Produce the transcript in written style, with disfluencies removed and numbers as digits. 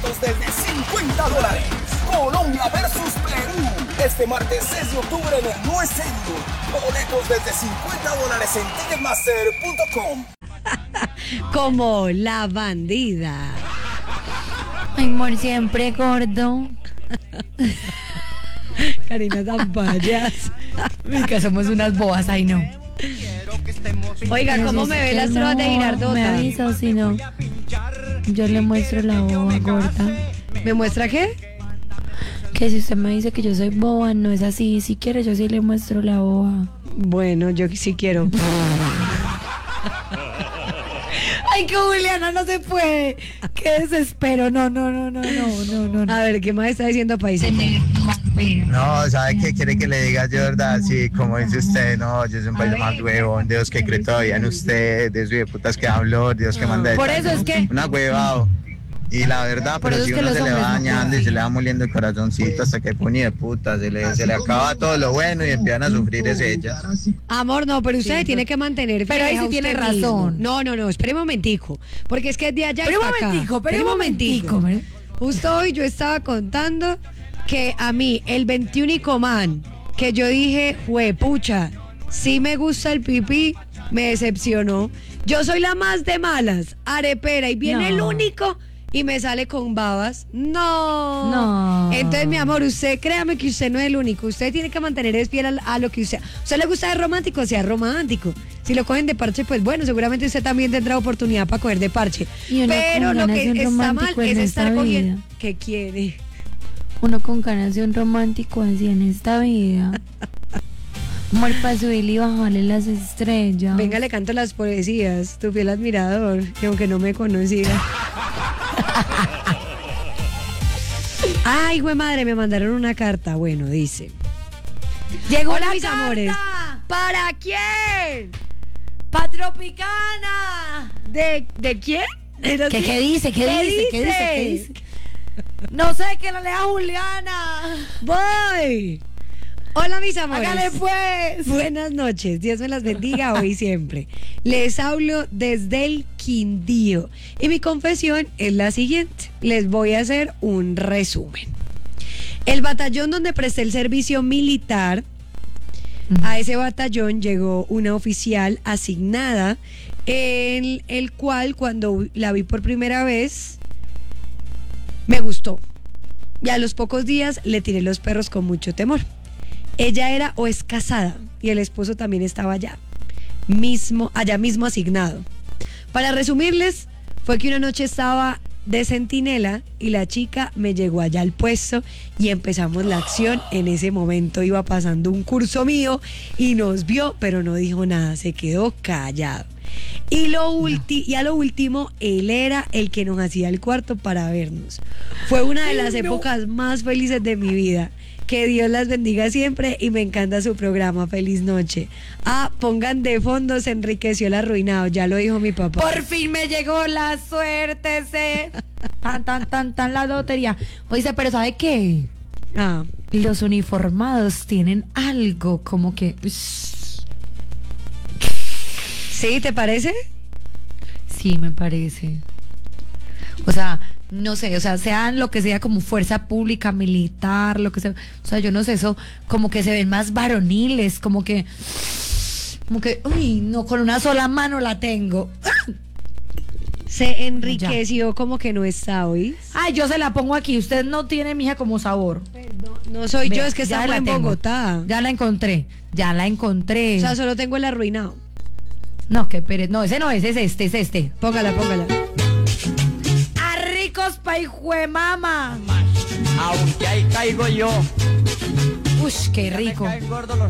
Desde $50. Colombia versus Perú. Este martes 6 de octubre en el No Estadio. Boletos desde $50 en ticketmaster.com. Como la bandida. Ay, amor, siempre gordo. Karina tan payas. Que somos unas bobas, ay no. Oiga, ¿cómo me ve las trovas de Girardota? Me avisa, si no, yo le muestro la boba gorda. ¿Me muestra qué? Que si usted me dice que yo soy boba, no es así. Si quiere, yo sí le muestro la boba. Bueno, yo sí quiero. Ay, que Juliana no se puede. Qué desespero. No. A ver, ¿qué más está diciendo país? No, ¿sabe qué quiere que le diga yo, verdad? Sí, como dice usted, no, yo soy un país más huevón, Dios que cree todavía en usted, de esos de putas que hablo, Dios que manda de Por eso es que... una huevado. Y la verdad, Por pero eso si es que uno los se le hombres va no dañando y pueden. se le va moliendo el corazoncito hasta que pone de puta, se le acaba todo lo bueno y empiezan a sufrir es ella. Amor, no, pero usted tiene que mantener. Pero ahí fija sí tiene usted mismo. razón. No, espere un momentico. Porque es que es de allá Pero y un pa' acá. momentico, Espere un momentico. ¿eh? Justo hoy yo estaba contando que a mí el 21 man que yo dije, pucha, sí me gusta el pipí, me decepcionó. Yo soy la más de malas, arepera, y viene No. el único y me sale con babas. No. Entonces, mi amor, usted créame que usted no es el único. Usted tiene que mantener es fiel a lo que usted... ¿Usted le gusta ser romántico? Sea romántico. Si lo cogen de parche, pues bueno, seguramente usted también tendrá oportunidad para coger de parche. Y uno Pero con lo ganas que de un está mal romántico en es estar esta cogiendo... vida. ¿Qué quiere? Uno con ganas de un romántico así en esta vida. Amor, para subirle y bajarle las estrellas. Venga, le canto las poesías, tu fiel admirador, que aunque no me conociera. Ay, güey madre, me mandaron una carta. Bueno, dice. Llegó Hola, la mis carta. amores. ¿Para quién? ¡Patropicana! ¿De quién? ¿Era así? ¿Qué dice? ¿Qué dice? ¿Qué dice? ¿Qué dice? No sé, que lo lea Juliana. Voy. Hola, mis amores. Hágale pues. Buenas noches, Dios me las bendiga hoy y siempre. Les hablo desde el Quindío y mi confesión es la siguiente. Les voy a hacer un resumen. El batallón donde presté el servicio militar, a ese batallón llegó una oficial asignada, en el cual cuando la vi por primera vez, me gustó. Y a los pocos días le tiré los perros con mucho temor. Ella era o es casada y el esposo también estaba allá mismo asignado. Para resumirles, fue que una noche estaba de centinela y la chica me llegó allá al puesto y empezamos la acción. En ese momento iba pasando un curso mío y nos vio, pero no dijo nada, se quedó callado. Y a lo último, él era el que nos hacía el cuarto para vernos. Fue una de las épocas más felices de mi vida. Que Dios las bendiga siempre y me encanta su programa. Feliz noche. Pongan de fondo, se enriqueció el arruinado. Ya lo dijo mi papá. Por fin me llegó la suerte, tan la lotería. Oye, pero ¿sabe qué? Los uniformados tienen algo como que... ¿Sí? ¿Te parece? Sí, me parece. O sea, no sé, o sea, sean lo que sea como fuerza pública, militar, lo que sea. O sea, yo no sé, eso como que se ven más varoniles, como que, uy, no, con una sola mano la tengo. Se enriqueció como que no está hoy. Ay, yo se la pongo aquí. Usted no tiene, mija, como sabor. No soy yo, Vea, es que ya estamos la en tengo. Bogotá. Ya la encontré. O O sea, solo tengo el arruinado. no, qué pereza. No, ese no es, es este. Póngala. ¡A ricos pa' hijo de mama! Aunque ahí caigo yo. Ush, qué rico. Me caen gordos los